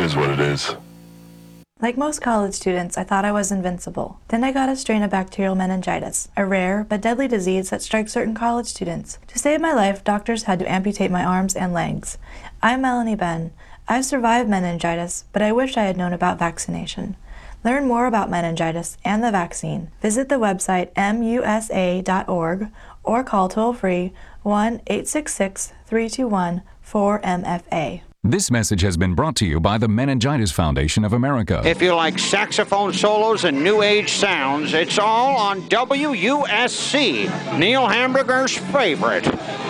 is what it is. Like most college students, I thought I was invincible. Then I got a strain of bacterial meningitis, a rare but deadly disease that strikes certain college students. To save my life, doctors had to amputate my arms and legs. I'm Melanie Ben. I've survived meningitis, but I wish I had known about vaccination. Learn more about meningitis and the vaccine. Visit the website musa.org or call toll-free 1-866-321-4MFA. This message has been brought to you by the Meningitis Foundation of America. If you like saxophone solos and new age sounds, it's all on WUSC, Neil Hamburger's favorite.